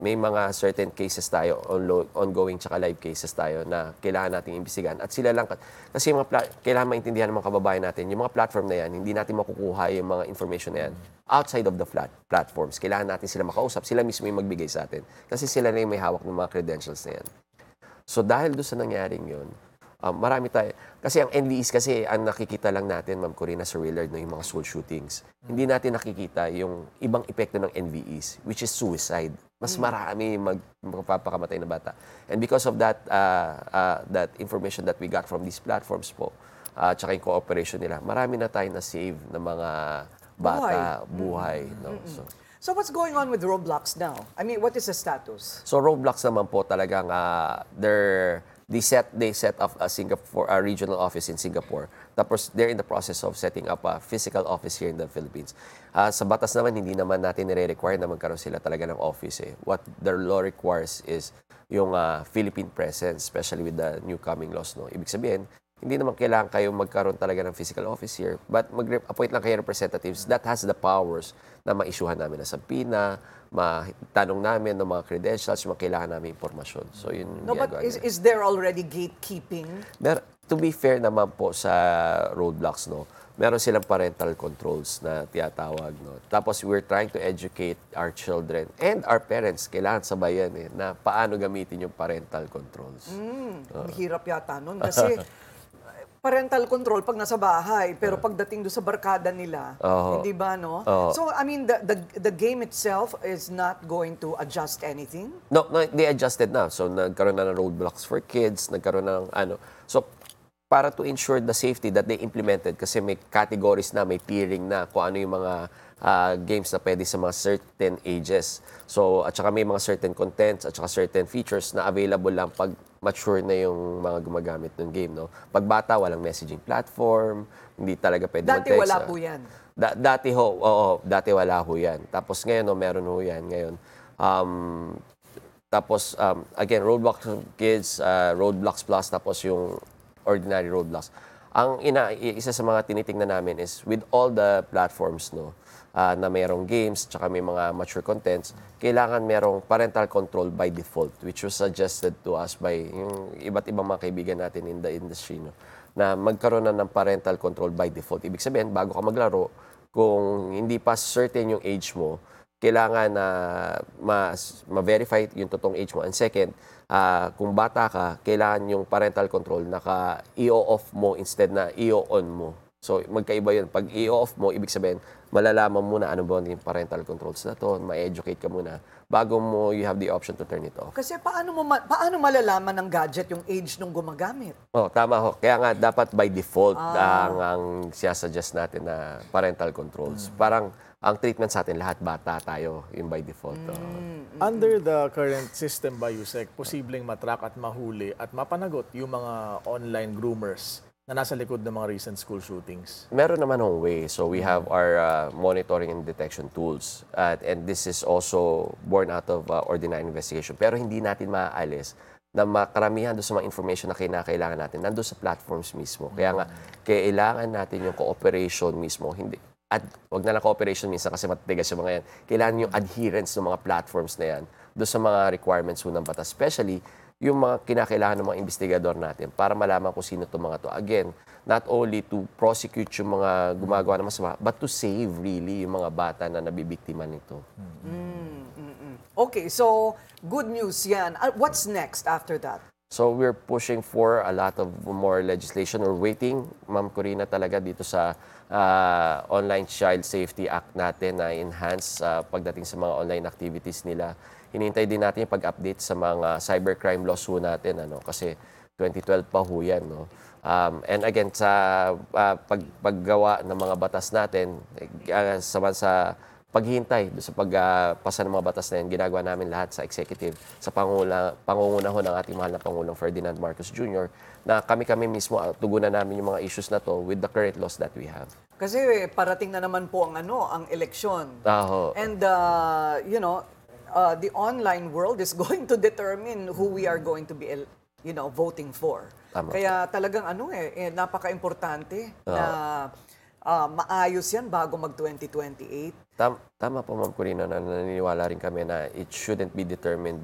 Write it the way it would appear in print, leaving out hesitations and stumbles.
may mga certain cases tayo, ongoing tsaka live cases tayo na kailangan nating imbestigahan. At sila lang, kasi yung kailangan maintindihan ng mga kababayan natin, yung mga platform na yan, hindi natin makukuha yung mga information na yan outside of the platforms. Kailangan natin sila makausap, sila mismo yung magbigay sa atin. Kasi sila na yung may hawak ng mga credentials na yan. So dahil doon sa nangyaring yun, marami tayo. Kasi ang NVEs kasi, ang nakikita lang natin, Ma'am Corina, sa Willard, no, yung mga school shootings. Hindi natin nakikita yung ibang epekto ng NVEs, which is suicide. Mas marami magpapakamatay na bata. And because of that, that information that we got from these platforms po, tsaka yung cooperation nila, marami na tayo na-save ng mga bata, buhay. No? So what's going on with Roblox now? I mean, what is the status? So Roblox naman po talagang they set up a regional office in Singapore. Tapos they're in the process of setting up a physical office here in the Philippines. Sa batas naman, hindi naman natin nire-require na magkaroon sila talaga ng office. What their law requires is yung Philippine presence, especially with the new coming laws. No? Ibig sabihin, hindi naman kailangan kayo magkaroon talaga ng physical office here, but mag-appoint lang kayo representatives that has the powers na ma-issuehan namin ng sampina, matanong namin ng mga credentials, yung mga kailangan namin impormasyon. So, yun No, but is there already gatekeeping? To be fair naman po sa roadblocks, no, meron silang parental controls na tiyatawag. No? Tapos, we're trying to educate our children and our parents, kailangan sabayan na paano gamitin yung parental controls. Mahirap yata nun kasi parental control pag nasa bahay, pero pagdating doon sa barkada nila, hindi ba, no? So, I mean, the game itself is not going to adjust anything? No, they adjusted na. So, nagkaroon na ng roadblocks for kids, nagkaroon na ng ano. So, para to ensure the safety that they implemented, kasi may categories na, may tiering na, kung ano yung mga games na pwede sa mga certain ages. So, at saka may mga certain contents, at saka certain features na available lang pag mature na yung mga gumagamit ng game, no? Pag bata, walang messaging platform, hindi talaga pwede Dati wala po yan. Dati dati wala ho yan. Tapos ngayon, no, meron ho yan ngayon. Tapos, again, Roblox Kids, Roblox Plus, tapos yung ordinary Roblox. Isa sa mga tinitingnan namin is with all the platforms, no, na mayroong games, tsaka may mga mature contents, kailangan mayroong parental control by default, which was suggested to us by yung iba't ibang mga kaibigan natin in the industry, no, na magkaroon na ng parental control by default. Ibig sabihin, bago ka maglaro, kung hindi pa certain yung age mo, kailangan na ma-verify yung totoong age mo. And second, kung bata ka, kailangan yung parental control naka-i-off mo instead na i-on mo. So, magkaiba yun. Pag i-off mo, ibig sabihin, malalaman mo na ano ba yung parental controls na to, ma-educate ka muna, bago mo you have the option to turn it off. Kasi paano malalaman ng gadget yung age nung gumagamit? Tama ho. Kaya nga, dapat by default ang siya-suggest natin na parental controls. Parang, ang treatment sa atin, lahat bata tayo, yung by default. Under the current system by USEC, posibleng matrack at mahuli at mapanagot yung mga online groomers na nasa likod ng mga recent school shootings? Meron naman hong way. So we have our monitoring and detection tools. And this is also born out of ordinary investigation. Pero hindi natin maaalis na makaramihan doon sa mga information na kinakailangan natin nandun sa platforms mismo. Kaya nga, kailangan natin yung cooperation mismo. At wag na lang cooperation minsan kasi matigas yung mga yan. Kailangan yung adherence ng mga platforms na yan doon sa mga requirements ng batas. Especially, yung mga kinakailangan ng mga investigador natin para malaman kung sino itong mga to. Again, not only to prosecute yung mga gumagawa ng masama, but to save really yung mga bata na nabibiktima nito. Okay, so good news yan. What's next after that? So we're pushing for a lot of more legislation. We're waiting, Ma'am Corina, talaga dito sa Online Child Safety Act natin na enhance pagdating sa mga online activities nila. Hinihintay din natin yung pag-update sa mga cybercrime laws ho natin, kasi 2012 pa ho yan. No? And again, sa paggawa ng mga batas natin, sa paghihintay sa pagpasa ng mga batas na yan, ginagawa namin lahat sa executive, sa pangunguna ho ng ating mahal na Pangulong Ferdinand Marcos Jr., na kami mismo tugunan namin yung mga issues na to with the current laws that we have. Kasi parating na naman po ang eleksyon. And, the online world is going to determine who we are going to be, voting for. Tama. Kaya talagang napaka-importante na maayos yan bago mag-2028. tama po Ma'am Corina na naniniwala rin kami na it shouldn't be determined